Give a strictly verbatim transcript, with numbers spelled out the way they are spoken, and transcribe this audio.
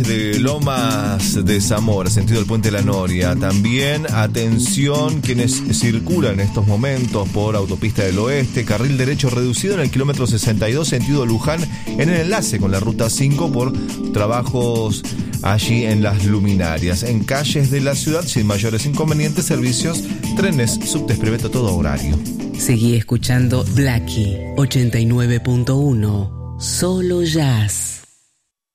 De Lomas de Zamora, sentido del Puente de la Noria. También atención quienes circulan en estos momentos por Autopista del Oeste, carril derecho reducido en el kilómetro sesenta y dos, sentido Luján, en el enlace con la ruta cinco por trabajos allí en las luminarias. En calles de la ciudad sin mayores inconvenientes, servicios, trenes, subtes, prevé todo horario. Seguí escuchando Blackie ochenta y nueve punto uno, solo jazz.